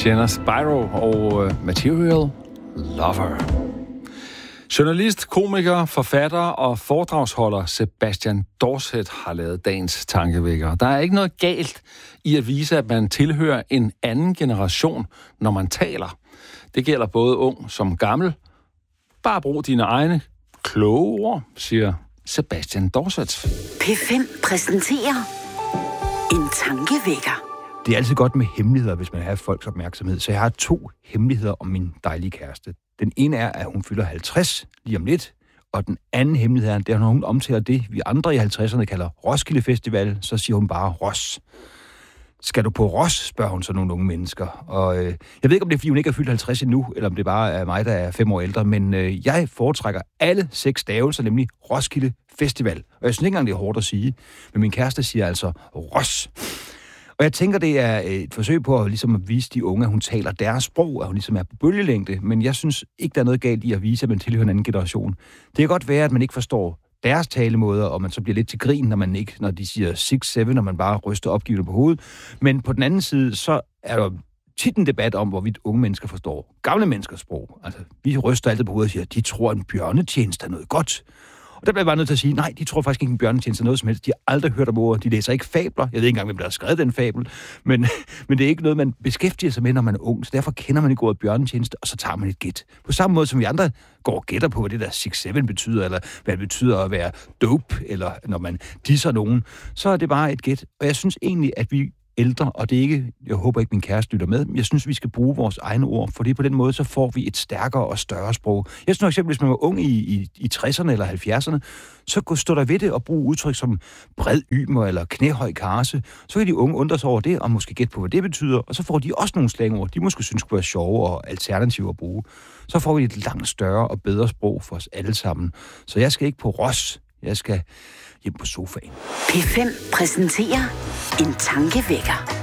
Sienna Spyro og Material Lover. Journalist, komiker, forfatter og foredragsholder Sebastian Dorset har lavet dagens tankevækker. Der er ikke noget galt i at vise, at man tilhører en anden generation, når man taler. Det gælder både ung som gammel. Bare brug dine egne kloge ord, siger Sebastian Dorset. P5 præsenterer en tankevækker. Det er altid godt med hemmeligheder, hvis man har folks opmærksomhed. Så jeg har 2 hemmeligheder om min dejlige kæreste. Den ene er, at hun fylder 50 lige om lidt. Og den anden hemmelighed er, at når hun omtaler det, vi andre i 50'erne kalder Roskilde Festival, så siger hun bare Ros. Skal du på Ros, spørger hun så nogle unge mennesker. Og jeg ved ikke, om det er, fordi hun ikke er fyldt 50 endnu, eller om det bare er mig, der er 5 år ældre, men jeg foretrækker alle 6 stavelser, nemlig Roskilde Festival. Og jeg synes ikke engang, det er hårdt at sige, men min kæreste siger altså Ros. Og jeg tænker, det er et forsøg på ligesom at vise de unge, at hun taler deres sprog, at hun ligesom er på bølgelængde, men jeg synes ikke, der er noget galt i at vise, at man tilhører en anden generation. Det kan godt være, at man ikke forstår deres talemåder, og man så bliver lidt til grin, når de siger 6-7, og man bare ryster opgivende på hovedet. Men på den anden side, så er der tit en debat om, hvorvidt unge mennesker forstår gamle menneskers sprog. Altså, vi ryster altid på hovedet og siger, at de tror, at en bjørnetjeneste er noget godt. Og der bliver jeg bare nødt til at sige, nej, de tror faktisk ikke, en bjørnetjeneste er noget som helst. De har aldrig hørt om ordet. De læser ikke fabler. Jeg ved ikke engang, hvem der har skrevet den fabel. Men det er ikke noget, man beskæftiger sig med, når man er ung. Så derfor kender man ikke ordet bjørnetjeneste, og så tager man et gæt. På samme måde som vi andre går og gætter på, hvad det der 6-7 betyder, eller hvad det betyder at være dope, eller når man disser nogen, så er det bare et gæt. Og jeg synes egentlig, at vi ældre, og det er ikke, jeg håber ikke min kæreste lytter med, men jeg synes, vi skal bruge vores egne ord, fordi på den måde, så får vi et stærkere og større sprog. Jeg synes eksempel, hvis man var ung i 60'erne eller 70'erne, så kunne stå der ved det og bruge udtryk som bred ymer eller knæhøj karse. Så kan de unge undre sig over det, og måske gætte på, hvad det betyder, og så får de også nogle slangord, de måske synes kunne være sjove og alternative at bruge. Så får vi et langt større og bedre sprog for os alle sammen. Så jeg skal ikke på Ros, jeg skal hjem på sofaen. P5 præsenterer en tankevækker.